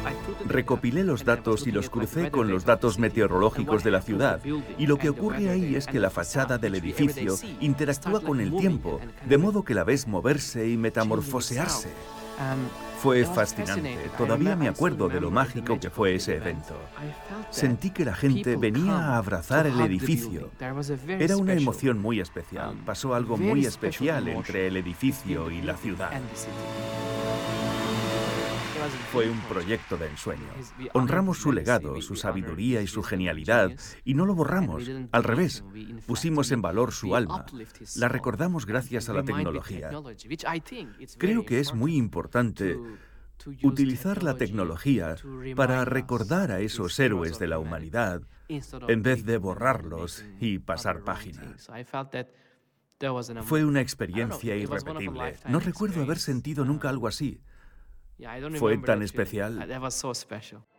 Recopilé los datos y los crucé con los datos meteorológicos de la ciudad, y lo que ocurre ahí es que la fachada del edificio interactúa con el tiempo, de modo que la ves moverse y metamorfosearse. Fue fascinante. Todavía me acuerdo de lo mágico que fue ese evento. Sentí que la gente venía a abrazar el edificio. Era una emoción muy especial. Pasó algo muy especial entre el edificio y la ciudad. Fue un proyecto de ensueño. Honramos su legado, su sabiduría y su genialidad, y no lo borramos. Al revés, pusimos en valor su alma. La recordamos gracias a la tecnología. Creo que es muy importante utilizar la tecnología para recordar a esos héroes de la humanidad en vez de borrarlos y pasar página. Fue una experiencia irrepetible. No recuerdo haber sentido nunca algo así. Fue tan especial.